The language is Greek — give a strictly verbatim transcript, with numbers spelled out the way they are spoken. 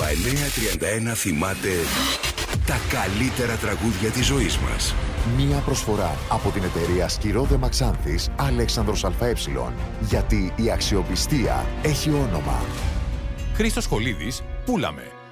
Α εννιακόσια τριάντα ένα θυμάται τα καλύτερα τραγούδια της ζωής μας. Μία προσφορά από την εταιρεία Σκυρόδε Μαξάνθης Αλέξανδρος ΑΕ. Γιατί η αξιοπιστία έχει όνομα. Χρήστος Χολίδης, Πούλαμε.